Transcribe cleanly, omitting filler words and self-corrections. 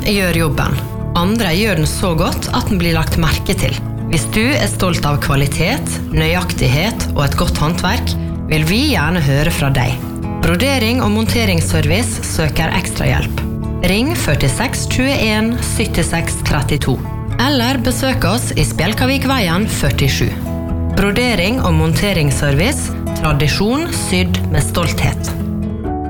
gjør jobben. Andre gjør den så godt at den blir lagt merke til. Hvis du stolt av kvalitet, nøyaktighet og et godt håndverk, vil vi gjerne høre fra deg. Brodering og monteringsservice søker ekstra hjelp. Ring 46 21 76 32. Eller besøk oss i Spjelkavikveien 47. Brodering og monteringsservice, tradisjon sydd med stolthet.